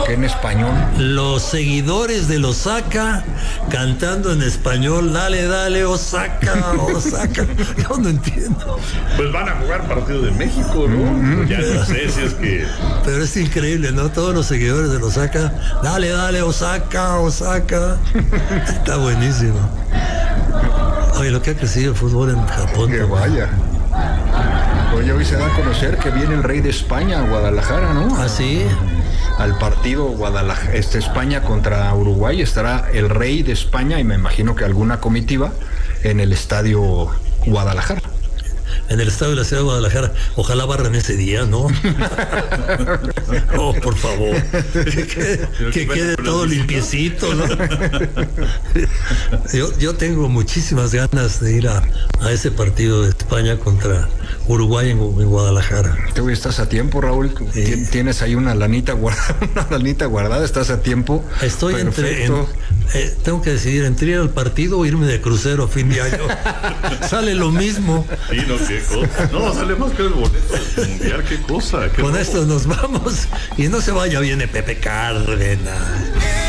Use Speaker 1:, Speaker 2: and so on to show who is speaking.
Speaker 1: qué en español?
Speaker 2: Los seguidores del Osaka cantando en español, dale, dale, Osaka, Osaka. Yo no entiendo.
Speaker 3: Pues van a jugar partido de México, ¿no? Ya no sé si es que...
Speaker 2: Pero es increíble, ¿no? Todos los seguidores del Osaka, dale, dale, Osaka, Osaka. Está buenísimo. Oye, lo que ha crecido el fútbol en Japón.
Speaker 1: Que vaya. Oye, hoy se da a conocer que viene el rey de España a Guadalajara, ¿no?
Speaker 2: ¿Ah, sí?
Speaker 1: Al partido Guadalajara, España contra Uruguay, estará el rey de España y me imagino que alguna comitiva en el estadio Guadalajara.
Speaker 2: En el estadio de la ciudad de Guadalajara. Ojalá barran ese día, ¿no? Oh, por favor. Que quede todo limpiecito, ¿no? Yo tengo muchísimas ganas de ir a ese partido de España contra Uruguay en Guadalajara.
Speaker 1: Tú estás a tiempo, Raúl.
Speaker 2: Sí.
Speaker 1: Tienes ahí una lanita guardada, estás a tiempo.
Speaker 2: Estoy tengo que decidir entre ir al partido o irme de crucero a fin de año. Sale lo mismo.
Speaker 3: Sí, no, qué cosa. No, sale más que el boleto del mundial, qué cosa.
Speaker 2: Con esto nos vamos y no se vaya, viene Pepe Cárdenas.